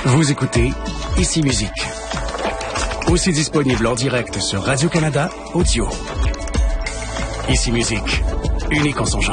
Vous écoutez Ici Musique. Aussi disponible en direct sur Radio-Canada Audio. Ici Musique, unique en son genre.